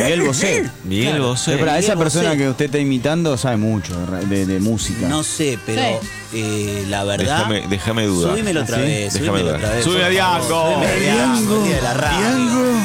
Miguel Bosé. Miguel Bosé. Pero esa Miguel persona Bosé. que usted está imitando sabe mucho de música. No sé, pero la verdad. Déjame dudar. Subímelo otra ¿Sí? vez. Déjame Subímelo dudar. otra vez. Sube a por favor. Diango. Subime a Diango. Día de la radio.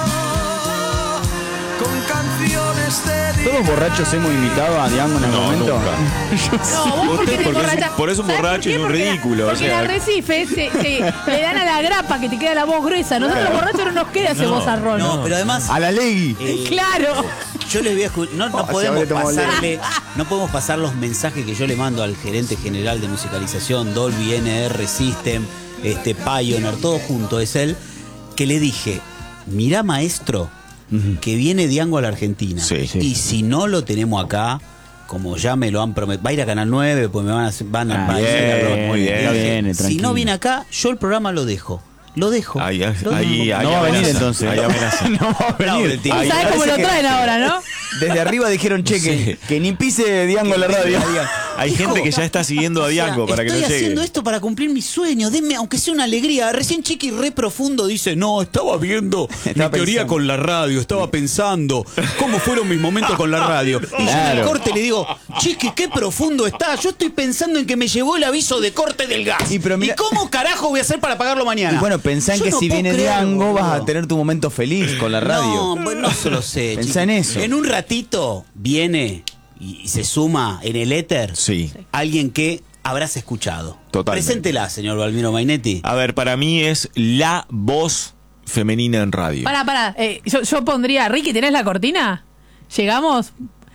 ¿Todos borrachos hemos imitado a Diango en algún No, momento? nunca. No, vos porque te emborrachás. por eso un ¿Sabés borracho por qué? y un Porque ridículo, Porque o sea. en Arrecife le dan a la grapa que te queda la voz gruesa. Nosotros los borrachos no nos queda ese vozarrón. No, pero además. A la Legui. Claro. Yo les voy a escuchar. No se podemos habré tomado no podemos pasar los mensajes que yo le mando al gerente general de musicalización, Dolby NR System, Pioneer, todo junto, es él, que le dije, mirá maestro, que viene Diango a la Argentina. Sí. Y si no lo tenemos acá, como ya me lo han prometido, va a ir a Canal 9, pues me van a bien, ir muy bien. Dije, Viene, si tranquilo. no viene acá, yo el programa lo dejo. Lo dejo. Ahí No va a venir entonces. Ahí amenaza. No va a venir. Valentín. ¿Y sabés cómo lo traen ahora, no? Desde arriba dijeron, che, que ni pise Diango la radio. Hay Hijo, gente que ya está siguiendo a Diango para que no estoy llegue. haciendo esto para cumplir mi sueño. Denme, aunque sea una alegría. Recién Chiqui re profundo dice, no, estaba viendo mi teoría pensando. con la radio. Estaba pensando cómo fueron mis momentos con la radio. Y yo en Claro. el corte le digo, Chiqui, qué profundo está. Yo estoy pensando en que me llegó el aviso de corte del gas. Y pero mira- cómo carajo voy a hacer para pagarlo mañana? Y bueno, pensá en Yo que no si puedo viene creer, Diango vas a boludo. tener tu momento feliz con la radio. No, bueno, no se lo sé. Pensá Chiqui. en eso. En un ratito viene y se suma en el éter Sí. alguien que habrás escuchado. Totalmente. Preséntela, señor Balmiro Mainetti. A ver, para mí es la voz femenina en radio. Pará. Yo pondría, Ricky, ¿tenés la cortina? ¿Llegamos?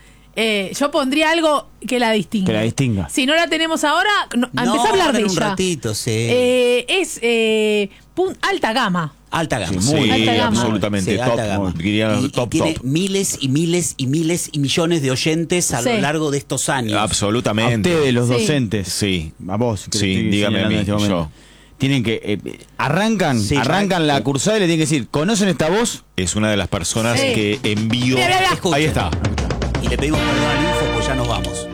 Yo pondría algo que la distinga. Que la distinga. Si no la tenemos ahora, empezá a hablar ahora de en un ella. ratito, sí. Es alta gama. Alta gama. Sí, Muy, Alta gama. absolutamente. Sí, top, alta gama. diría Y top, tiene top. miles y miles y miles y millones de oyentes a Sí. lo largo de estos años. A Absolutamente. ustedes, los Sí. docentes. Sí. A vos. que Sí, estoy dígame a señalando mí, en este momento. yo. Tienen que... arrancan Sí, la cursada y le tienen que decir, ¿conocen esta voz? Es una de las personas Sí. que envío. Mira. Escuchen. Ahí está. Y le pedimos perdón al info, pues ya nos vamos.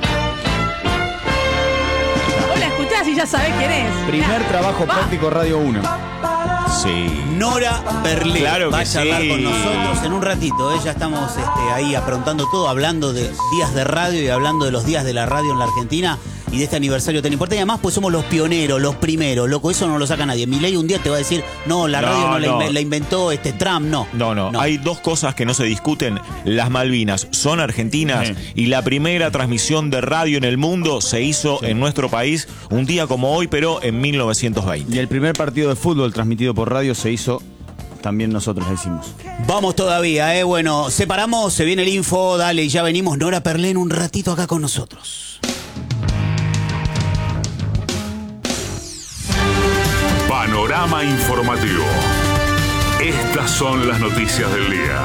Vos la escuchás y ya sabés quién es. Primer Mirá. trabajo Va. práctico Radio 1. Sí. Nora Perlé Claro va a que charlar sí. con nosotros en un ratito. Ya estamos ahí aprontando todo, hablando de días de radio y hablando de los días de la radio en la Argentina y de este aniversario tan importante. Y además, pues somos los pioneros, los primeros. Loco, eso no lo saca nadie. Milei un día te va a decir, no, la No, radio no, no. La inventó Trump, no. No. Hay dos cosas que no se discuten. Las Malvinas son argentinas y la primera transmisión de radio en el mundo se hizo en nuestro país un día como hoy, pero en 1920. Y el primer partido de fútbol transmitido por radio se hizo, también nosotros lo hicimos. Vamos todavía, Bueno, separamos, se viene el info, dale, y ya venimos. Nora Perlé en un ratito acá con nosotros. Panorama informativo. Estas son las noticias del día.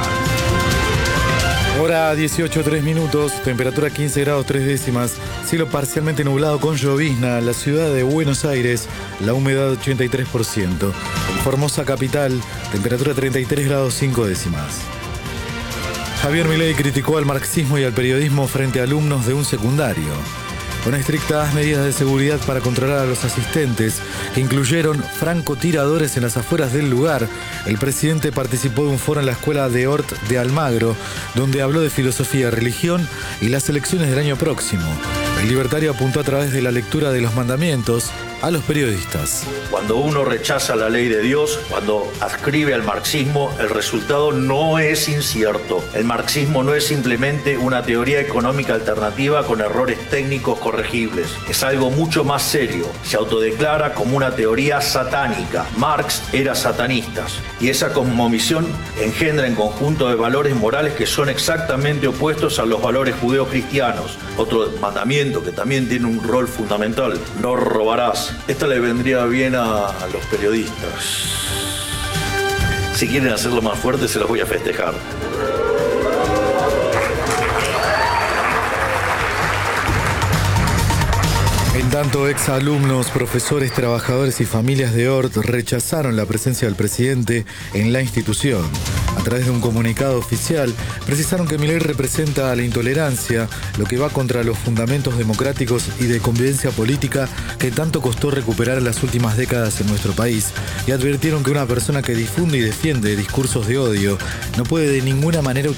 Hora 18:03, temperatura 15 grados 3 décimas, cielo parcialmente nublado con llovizna, la ciudad de Buenos Aires, la humedad 83%. Formosa capital, temperatura 33 grados 5 décimas. Javier Milei criticó al marxismo y al periodismo frente a alumnos de un secundario. Con estrictas medidas de seguridad para controlar a los asistentes, que incluyeron francotiradores en las afueras del lugar, el presidente participó de un foro en la escuela de Hort de Almagro, donde habló de filosofía, religión y las elecciones del año próximo. El libertario apuntó a través de la lectura de los mandamientos a los periodistas. Cuando uno rechaza la ley de Dios, cuando adscribe al marxismo, el resultado no es incierto. El marxismo no es simplemente una teoría económica alternativa con errores técnicos corregibles. Es algo mucho más serio. Se autodeclara como una teoría satánica. Marx era satanista. Y esa cosmovisión engendra en conjunto de valores morales que son exactamente opuestos a los valores judeocristianos. Otro mandamiento que también tiene un rol fundamental: no robarás. Esto le vendría bien a los periodistas. Si quieren hacerlo más fuerte, se los voy a festejar. En tanto, exalumnos, profesores, trabajadores y familias de Hort rechazaron la presencia del presidente en la institución. A través de un comunicado oficial, precisaron que Milei representa la intolerancia, lo que va contra los fundamentos democráticos y de convivencia política que tanto costó recuperar en las últimas décadas en nuestro país, y advirtieron que una persona que difunde y defiende discursos de odio no puede de ninguna manera